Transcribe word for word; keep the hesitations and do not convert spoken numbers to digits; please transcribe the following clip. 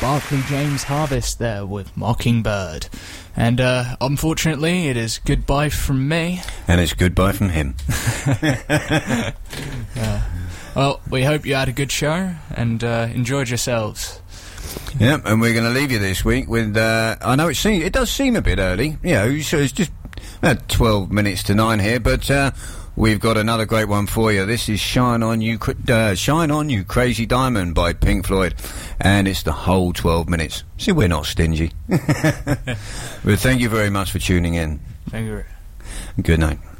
Barclay James Harvest there with Mockingbird. And uh, unfortunately, it is goodbye from me. And it's goodbye from him. uh, well, we hope you had a good show and uh, enjoyed yourselves. Yeah, and we're going to leave you this week with, uh, I know it seems, it does seem a bit early, you know, so it's just about twelve minutes to nine here, but uh, we've got another great one for you. This is Shine On You, uh, Shine On You Crazy Diamond by Pink Floyd, and it's the whole twelve minutes. See, we're not stingy. But thank you very much for tuning in. Thank you. Good night.